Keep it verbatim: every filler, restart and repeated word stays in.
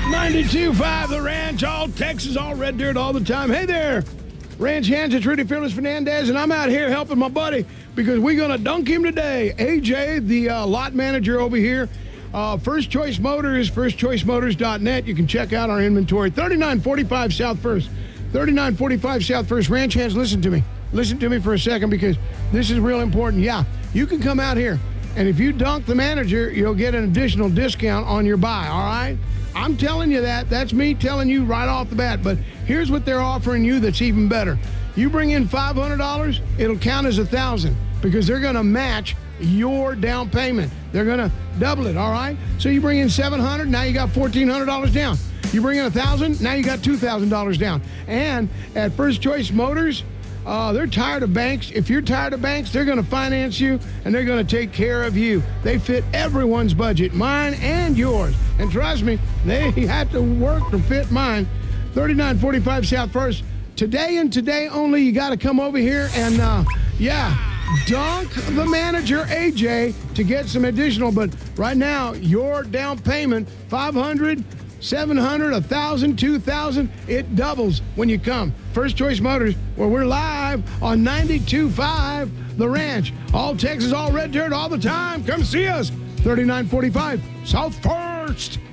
ninety-two point five The Ranch, all Texas, all red dirt all the time. Hey there, Ranch Hands, it's Rudy Fearless Fernandez, and I'm out here helping my buddy because we're going to dunk him today. A J, the uh, lot manager over here. Uh, First Choice Motors, first choice motors dot net. You can check out our inventory. thirty-nine forty-five South First. thirty-nine forty-five South First. Ranch Hands, listen to me. Listen to me for a second because this is real important. Yeah, you can come out here, and if you dunk the manager, you'll get an additional discount on your buy, all right? I'm telling you that. That's me telling you right off the bat. But here's what they're offering you that's even better. You bring in five hundred dollars, it'll count as one thousand dollars because they're going to match your down payment. They're going to double it, all right? So you bring in seven hundred dollars, now you got fourteen hundred dollars down. You bring in one thousand dollars, now you got two thousand dollars down. And at First Choice Motors, uh, they're tired of banks. If you're tired of banks, they're going to finance you, and they're going to take care of you. They fit everyone's budget, mine and yours. And trust me, they have to work to fit mine. thirty-nine forty-five South First. Today and today only, you got to come over here and, uh, yeah, dunk the manager, A J, to get some additional. But right now, your down payment, five hundred dollars, seven hundred dollars, one thousand dollars, two thousand dollars, it doubles when you come. First Choice Motors, where we're live on ninety-two point five The Ranch. All Texas, all red dirt, all the time. Come see us. thirty-nine forty-five South First.